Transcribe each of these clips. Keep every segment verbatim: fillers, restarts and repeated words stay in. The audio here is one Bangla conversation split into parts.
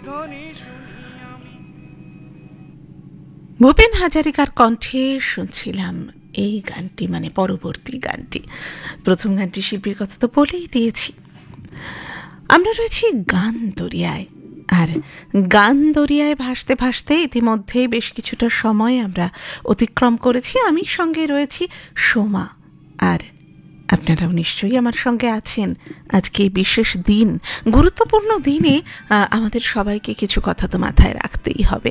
ভূপেন হাজারিকার কণ্ঠে শুনছিলাম এই গানটি, মানে পরবর্তী গানটি। প্রথম গানটি শিল্পীর কথা তো বলেই দিয়েছি। আমরা রয়েছি গান দরিয়ায়, আর গান দরিয়ায় ভাসতে ভাসতে ইতিমধ্যেই বেশ কিছুটা সময় আমরা অতিক্রম করেছি। আমি সঙ্গে রয়েছি সোমা, আর আপনারাও নিশ্চয়ই আমার সঙ্গে আছেন। আজকে এই বিশেষ দিন, গুরুত্বপূর্ণ দিনে আমাদের সবাইকে কিছু কথা তো মাথায় রাখতেই হবে।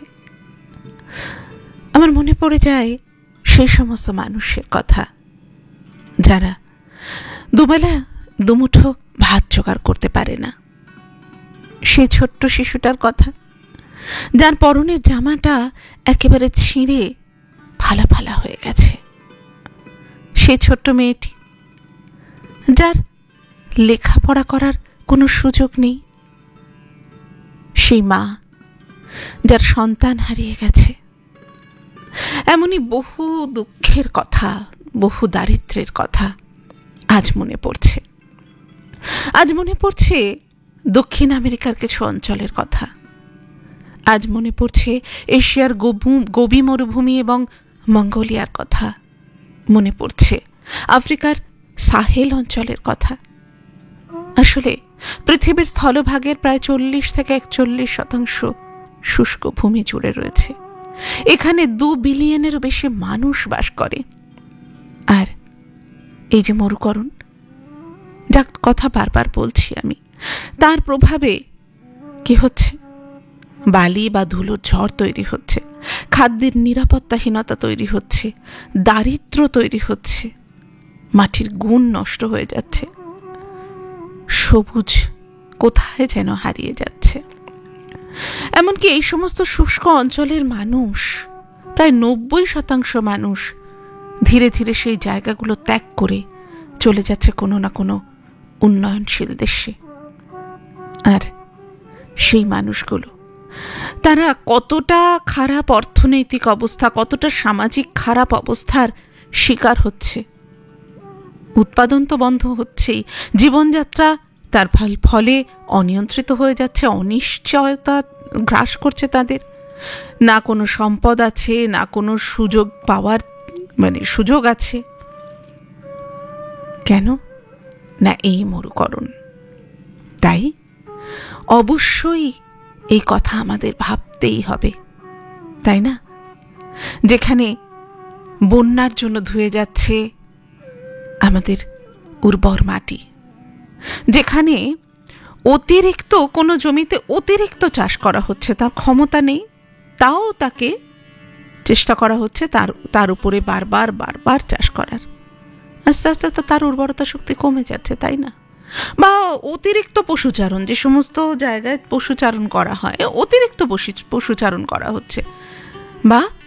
আমার মনে পড়ে যায় সেই সমস্ত মানুষের কথা যারা দুবেলা দুমুঠো ভাত জোগাড় করতে পারে না। সেই ছোট্ট শিশুটার কথা, যার পরনের জামাটা একেবারে ছিঁড়ে ফালা ফালা হয়ে গেছে। সেই ছোট্ট মেয়েটি, যার লেখাপড়া করার কোনো সুযোগ নেই। সেই মা, যার সন্তান হারিয়ে গেছে। এমনই বহু দুঃখের কথা, বহু দারিদ্র্যের কথা আজ মনে পড়ছে। আজ মনে পড়ছে দক্ষিণ আমেরিকার কিছু অঞ্চলের কথা। আজ মনে পড়ছে এশিয়ার গোবি মরুভূমি এবং মঙ্গোলিয়ার কথা। মনে পড়ছে আফ্রিকার সাহেল অঞ্চলের কথা। আসলে পৃথিবীর স্থলভাগের প্রায় চল্লিশ থেকে একচল্লিশ শতাংশ শুষ্ক ভূমি জুড়ে রয়েছে। এখানে দু বিলিয়নেরও বেশি মানুষ বাস করে। আর এই যে মরুকরণ, যার কথা বারবার বলছি আমি, তার প্রভাবে কি হচ্ছে? বালি বা ধুলোর ঝড় তৈরি হচ্ছে, খাদ্যের নিরাপত্তাহীনতা তৈরি হচ্ছে, দারিদ্র তৈরি হচ্ছে, মাটির গুণ নষ্ট হয়ে যাচ্ছে, সবুজ কোথায় যেন হারিয়ে যাচ্ছে। এমনকি এই সমস্ত শুষ্ক অঞ্চলের মানুষ, প্রায় নব্বই শতাংশ মানুষ ধীরে ধীরে সেই জায়গাগুলো ত্যাগ করে চলে যাচ্ছে কোনো না কোনো উন্নয়নশীল দেশে। আর সেই মানুষগুলো, তারা কতটা খারাপ অর্থনৈতিক অবস্থা, কতটা সামাজিক খারাপ অবস্থার শিকার হচ্ছে। উৎপাদন তো বন্ধ হচ্ছেই, জীবনযাত্রা তার ফলে অনিয়ন্ত্রিত হয়ে যাচ্ছে, অনিশ্চয়তা গ্রাস করছে তাদের। না কোনো সম্পদ আছে, না কোনো সুযোগ পাওয়ার মানে সুযোগ আছে। কেন না? এই মরুকরণ। তাই অবশ্যই এই কথা আমাদের ভাবতেই হবে, তাই না? যেখানে বন্যার জন্য ধুয়ে যাচ্ছে আমাদের উর্বর মাটি, যেখানে অতিরিক্ত কোনো জমিতে অতিরিক্ত চাষ করা হচ্ছে, তার ক্ষমতা নেই, তাও তাকে চেষ্টা করা হচ্ছে তার তার উপরে বারবার বারবার চাষ করার। আস্তে আস্তে তো তার উর্বরতা শক্তি কমে যাচ্ছে, তাই না? বা অতিরিক্ত পশুচারণ, যে সমস্ত জায়গায় পশুচারণ করা হয়, অতিরিক্ত পশুচারণ করা হচ্ছে, বা